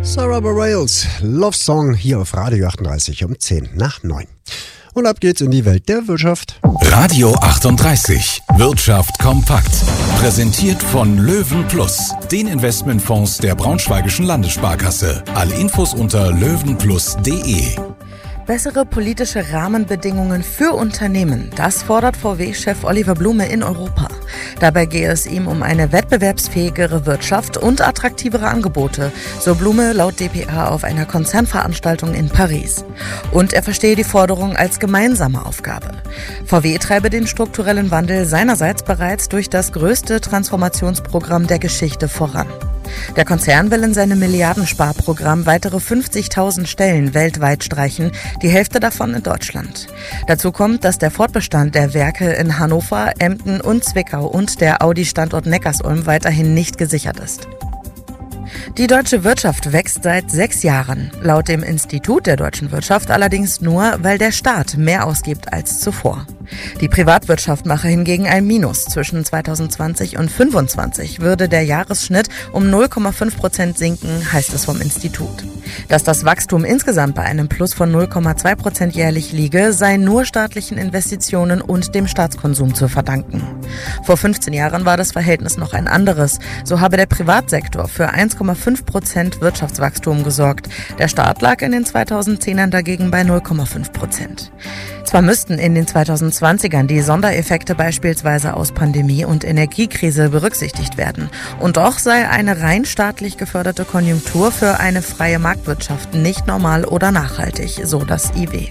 Sarah Bareilles, Love Song hier auf Radio 38 um 10 nach 9. Und ab geht's in die Welt der Wirtschaft. Radio 38, Wirtschaft kompakt. Präsentiert von Löwen Plus, den Investmentfonds der Braunschweigischen Landessparkasse. Alle Infos unter löwenplus.de. Bessere politische Rahmenbedingungen für Unternehmen, das fordert VW-Chef Oliver Blume in Europa. Dabei gehe es ihm um eine wettbewerbsfähigere Wirtschaft und attraktivere Angebote, so Blume laut dpa auf einer Konzernveranstaltung in Paris. Und er verstehe die Forderung als gemeinsame Aufgabe. VW treibe den strukturellen Wandel seinerseits bereits durch das größte Transformationsprogramm der Geschichte voran. Der Konzern will in seinem Milliardensparprogramm weitere 50.000 Stellen weltweit streichen, die Hälfte davon in Deutschland. Dazu kommt, dass der Fortbestand der Werke in Hannover, Emden und Zwickau und der Audi-Standort Neckarsulm weiterhin nicht gesichert ist. Die deutsche Wirtschaft wächst seit 6 Jahren. Laut dem Institut der deutschen Wirtschaft allerdings nur, weil der Staat mehr ausgibt als zuvor. Die Privatwirtschaft mache hingegen ein Minus. Zwischen 2020 und 2025 würde der Jahresschnitt um 0,5% sinken, heißt es vom Institut. Dass das Wachstum insgesamt bei einem Plus von 0,2% jährlich liege, sei nur staatlichen Investitionen und dem Staatskonsum zu verdanken. Vor 15 Jahren war das Verhältnis noch ein anderes. So habe der Privatsektor für 1,5% Wirtschaftswachstum gesorgt. Der Staat lag in den 2010ern dagegen bei 0,5%. Zwar müssten in den 2020ern die Sondereffekte beispielsweise aus Pandemie und Energiekrise berücksichtigt werden. Und doch sei eine rein staatlich geförderte Konjunktur für eine freie Marktwirtschaft nicht normal oder nachhaltig, so das IW.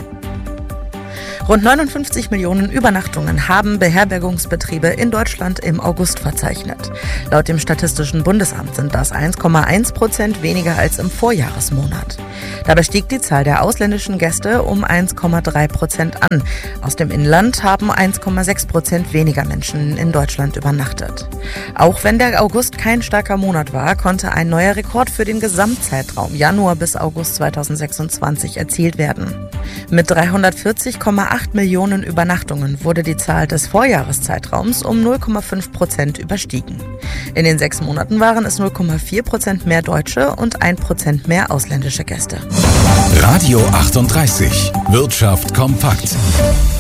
Rund 59 Millionen Übernachtungen haben Beherbergungsbetriebe in Deutschland im August verzeichnet. Laut dem Statistischen Bundesamt sind das 1,1% weniger als im Vorjahresmonat. Dabei stieg die Zahl der ausländischen Gäste um 1,3% an. Aus dem Inland haben 1,6% weniger Menschen in Deutschland übernachtet. Auch wenn der August kein starker Monat war, konnte ein neuer Rekord für den Gesamtzeitraum Januar bis August 2026 erzielt werden. Mit 340,8 Millionen Übernachtungen wurde die Zahl des Vorjahreszeitraums um 0,5% überstiegen. In den 6 Monaten waren es 0,4% mehr Deutsche und 1% mehr ausländische Gäste. Radio 38, Wirtschaft kompakt.